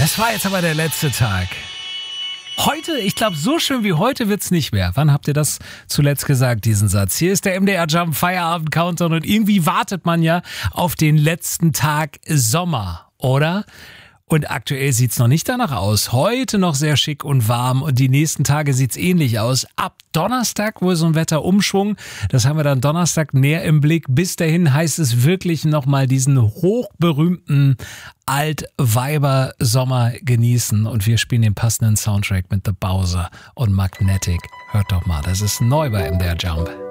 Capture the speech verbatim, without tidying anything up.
Das war jetzt aber der letzte Tag. Heute, ich glaube, so schön wie heute wird's nicht mehr. Wann habt ihr das zuletzt gesagt, diesen Satz? Hier ist der M D R Jump Feierabend Countdown und irgendwie wartet man ja auf den letzten Tag Sommer, oder? Und aktuell sieht's noch nicht danach aus. Heute noch sehr schick und warm und die nächsten Tage sieht's ähnlich aus. Ab Donnerstag wohl so ein Wetterumschwung. Das haben wir dann Donnerstag näher im Blick. Bis dahin heißt es wirklich nochmal diesen hochberühmten Alt-Weiber-Sommer genießen. Und wir spielen den passenden Soundtrack mit The Bowser und Magnetic. Hört doch mal, das ist neu bei M D R Jump.